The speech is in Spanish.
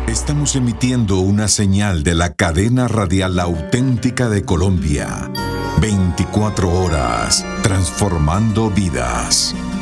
Estamos emitiendo una señal de la cadena radial auténtica de Colombia. 24 horas, transformando vidas.